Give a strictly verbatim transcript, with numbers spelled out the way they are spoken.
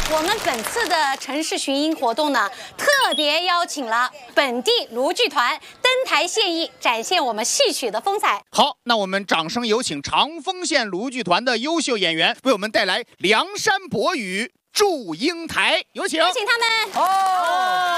我们本次的城市巡音活动呢，特别邀请了本地卢剧团登台献艺，展现我们戏曲的风采。 好，那我们掌声有请长丰县卢剧团的优秀演员为我们带来《梁山伯与祝英台》，有请， 有请他们。 哦。